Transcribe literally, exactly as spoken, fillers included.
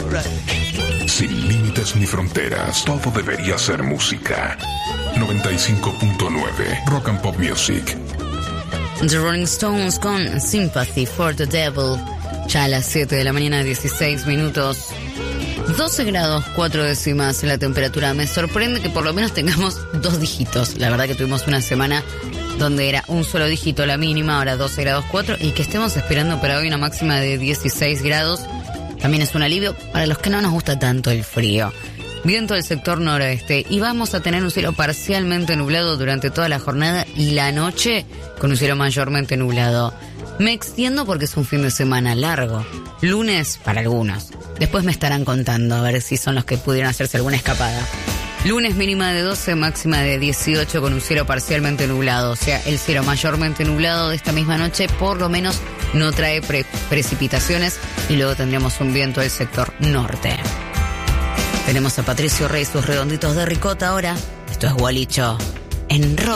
Sin límites ni fronteras, todo debería ser música. noventa y cinco punto nueve Rock and Pop Music. The Rolling Stones con Sympathy for the Devil. Ya a las siete de la mañana, dieciséis minutos. doce grados, cuatro décimas la temperatura. Me sorprende que por lo menos tengamos dos dígitos. La verdad que tuvimos una semana donde era un solo dígito la mínima, ahora doce grados cuatro, y que estemos esperando para hoy una máxima de dieciséis grados. También es un alivio para los que no nos gusta tanto el frío. Viento del sector noroeste y vamos a tener un cielo parcialmente nublado durante toda la jornada y la noche con un cielo mayormente nublado. Me extiendo porque es un fin de semana largo. Lunes para algunos. Después me estarán contando a ver si son los que pudieron hacerse alguna escapada. Lunes mínima de doce, máxima de dieciocho con un cielo parcialmente nublado. O sea, el cielo mayormente nublado de esta misma noche por lo menos no trae pre- precipitaciones y luego tendremos un viento del sector norte. Tenemos a Patricio Rey, sus redonditos de ricota ahora. Esto es Gualicho en Rock.